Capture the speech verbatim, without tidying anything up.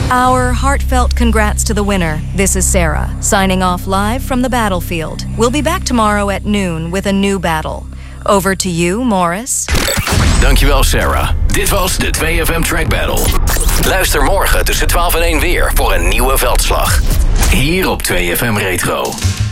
Our heartfelt congrats to the winner. This is Sarah, signing off live from the battlefield. We'll be back tomorrow at noon with a new battle. Over to you, Morris. Dankjewel, Sarah. Dit was de twee F M Track Battle. Luister morgen tussen twaalf en één weer voor een nieuwe veldslag. Hier op twee F M Retro.